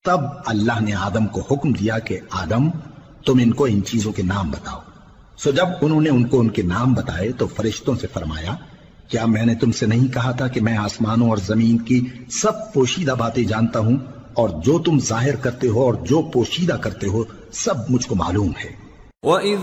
तब अल्लाह ने आदम को हुक्म दिया कि आदम, तुम इनको इन चीजों के नाम बताओ। सो जब उन्होंने उनको उनके नाम बताए तो फरिश्तों से फरमाया, क्या मैंने तुमसे नहीं कहा था कि मैं आसमानों और जमीन की सब पोशीदा बातें जानता हूं, और जो तुम जाहिर करते हो और जो पोशीदा करते हो सब मुझको मालूम है।